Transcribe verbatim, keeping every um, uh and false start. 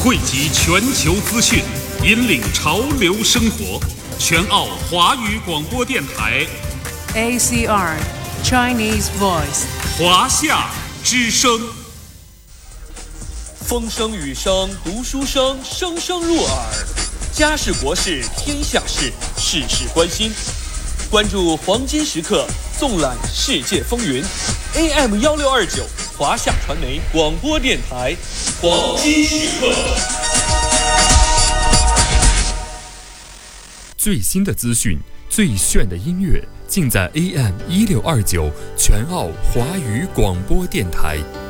汇集全球资讯，引领潮流生活。全澳华语广播电台 A C R Chinese Voice 华夏之声。 风声雨声读书声，声声入耳。家事国事天下事，事事关心。关注黄金时刻，纵览世界风云。A M 一六二九华夏传媒广播电台，黄金时刻。 最新的资讯，最炫的音乐，尽在 A M 一六二九全澳华语广播电台。